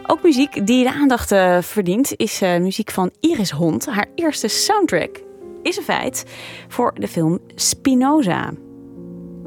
Ook muziek die de aandacht verdient is muziek van Iris Hond. Haar eerste soundtrack is een feit voor de film Spinoza.